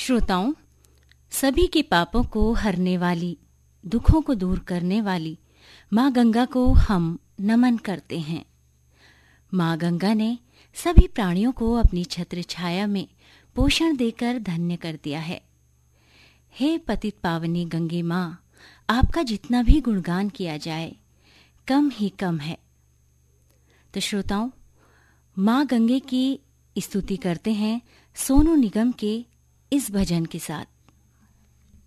श्रोताओं, सभी के पापों को हरने वाली, दुखों को दूर करने वाली माँ गंगा को हम नमन करते हैं। माँ गंगा ने सभी प्राणियों को अपनी छत्र छाया में पोषण देकर धन्य कर दिया है। हे पतित पावनी गंगे माँ, आपका जितना भी गुणगान किया जाए कम ही कम है। तो श्रोताओं, माँ गंगे की स्तुति करते हैं सोनू निगम के इस भजन के साथ।